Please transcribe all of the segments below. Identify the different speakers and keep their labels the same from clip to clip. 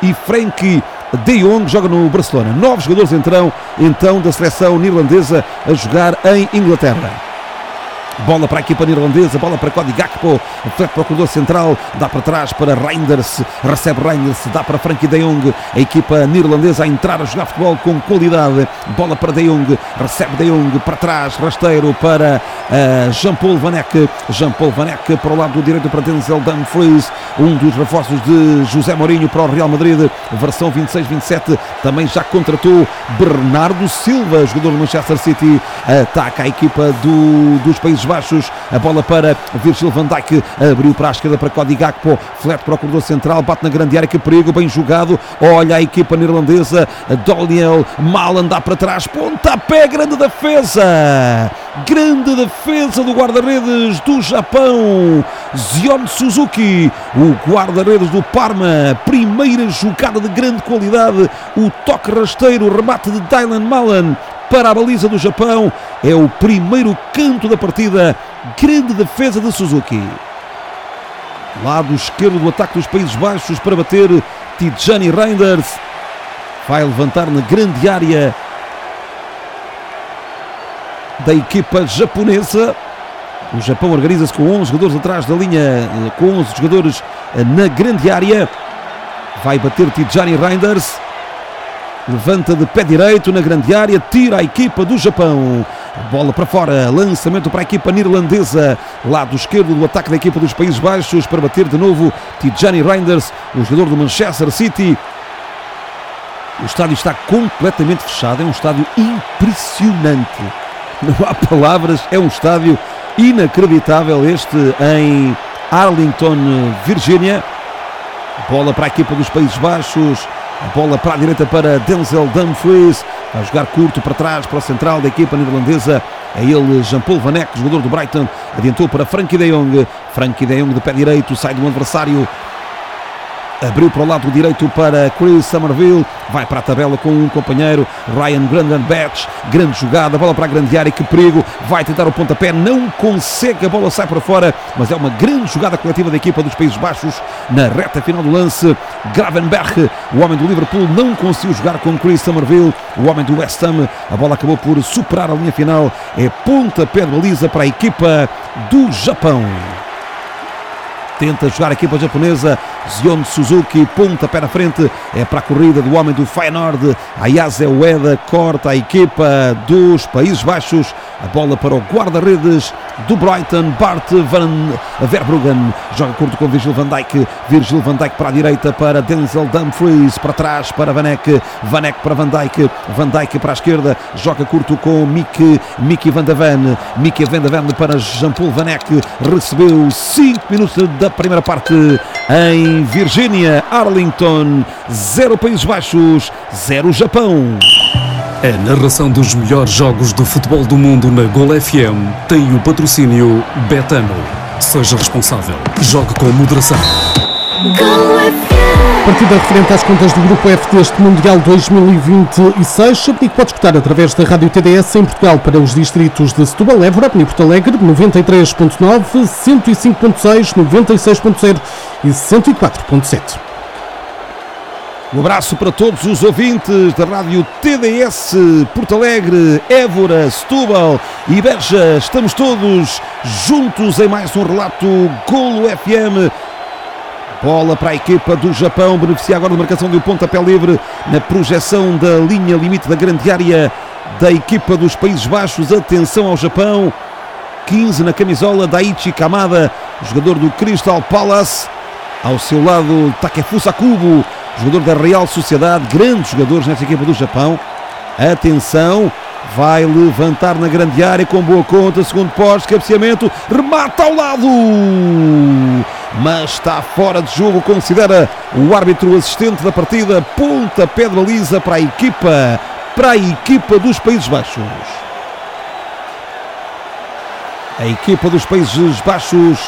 Speaker 1: e Frenkie de Jong joga no Barcelona. 9 jogadores entrarão então da seleção neerlandesa a jogar em Inglaterra. Bola para a equipa neerlandesa, bola para Cody Gakpo, para o corredor central, dá para trás para Reinders, recebe Reinders, dá para Frenkie de Jong, a equipa neerlandesa a entrar a jogar futebol com qualidade, bola para de Jong, recebe de Jong para trás, rasteiro para Jean-Paul Van Eyck para o lado do direito para Denzel Dumfries, um dos reforços de José Mourinho para o Real Madrid, versão 26-27, também já contratou Bernardo Silva, jogador do Manchester City, ataca a equipa dos Países Baixos, a bola para Virgil van Dijk, abriu para a esquerda para Cody Gakpo, flete para o corredor central, bate na grande área, que perigo, bem jogado, olha a equipa neerlandesa, Daniel Malen dá para trás, pontapé, grande defesa do guarda-redes do Japão, Zion Suzuki, o guarda-redes do Parma, primeira jogada de grande qualidade, o toque rasteiro, o remate de Daniel Malen para a baliza do Japão, é o primeiro canto da partida, grande defesa de Suzuki. Lado esquerdo do ataque dos Países Baixos para bater Tijani Reinders, vai levantar na grande área da equipa japonesa. O Japão organiza-se com 11 jogadores atrás da linha, com 11 jogadores na grande área, vai bater Tijani Reinders, levanta de pé direito na grande área, tira a equipa do Japão. Bola para fora, lançamento para a equipa neerlandesa, lado esquerdo do ataque da equipa dos Países Baixos para bater de novo Tijani Reinders, o jogador do Manchester City. O estádio está completamente fechado, é um estádio impressionante, não há palavras, é um estádio inacreditável este em Arlington, Virgínia. Bola para a equipa dos Países Baixos, a bola para a direita para Denzel Dumfries, vai jogar curto para trás, para o central da equipa neerlandesa, é ele Jean-Paul Van Eyck, jogador do Brighton, adiantou para Frenkie de Jong, de pé direito, sai do adversário, abriu para o lado direito para Chris Summerville, vai para a tabela com um companheiro, Ryan Gravenberch, grande jogada, bola para a grande área, que perigo, vai tentar o pontapé, não consegue, a bola sai para fora, mas é uma grande jogada coletiva da equipa dos Países Baixos, na reta final do lance, Gravenberch, o homem do Liverpool, não conseguiu jogar com Chris Summerville, o homem do West Ham, a bola acabou por superar a linha final, é pontapé de baliza para a equipa do Japão. Tenta jogar a equipa japonesa, Zion Suzuki, pontapé na frente, é para a corrida do homem do Feyenoord, Ayase Ueda, corta a equipa dos Países Baixos, a bola para o guarda-redes do Brighton, Bart van Verbruggen, joga curto com Virgil van Dijk para a direita para Denzel Dumfries, para trás para Van Eyck para Van Dijk para a esquerda, joga curto com Mickey van de Ven para Jean-Paul Van Eyck, recebeu 5 minutos da primeira parte em Virgínia, Arlington, 0 Países Baixos, 0 Japão.
Speaker 2: A narração dos melhores jogos do futebol do mundo na Gol FM tem o patrocínio Betano. Seja responsável. Jogue com moderação.
Speaker 3: Partida referente às contas do Grupo F deste Mundial 2026. Sabia que pode escutar através da Rádio TDS em Portugal para os distritos de Setúbal, Évora, e Porto Alegre, 93.9, 105.6, 96.0 e 104.7.
Speaker 1: Um abraço para todos os ouvintes da Rádio TDS, Porto Alegre, Évora, Setúbal e Beja. Estamos todos juntos em mais um relato Golo FM. Bola para a equipa do Japão, beneficia agora da marcação de um pontapé livre na projeção da linha limite da grande área da equipa dos Países Baixos. Atenção ao Japão, 15 na camisola, Daichi Kamada, jogador do Crystal Palace. Ao seu lado, Takefusa Kubo, jogador da Real Sociedade, grandes jogadores nesta equipa do Japão. Atenção, vai levantar na grande área com boa conta, segundo poste, cabeceamento, remata ao lado, mas está fora de jogo, considera o árbitro assistente da partida. Pontapé de baliza para a equipa dos Países Baixos. A equipa dos Países Baixos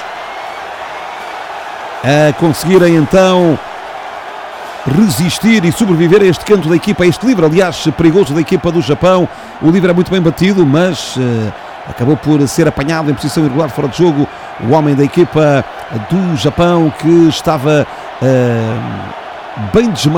Speaker 1: a conseguirem então resistir e sobreviver a este canto da equipa, a este livre, aliás, perigoso da equipa do Japão. O livre é muito bem batido, mas acabou por ser apanhado em posição irregular fora de jogo o homem da equipa do Japão, que estava bem desmaiado.